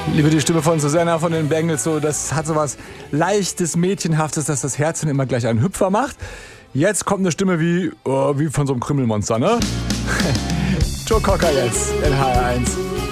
Liebe die Stimme von Susanna von den Bengals, so, das hat so was leichtes, mädchenhaftes, dass das Herz dann immer gleich einen Hüpfer macht. Jetzt kommt eine Stimme wie von so einem Krümelmonster, ne? Joe Cocker jetzt in HR1.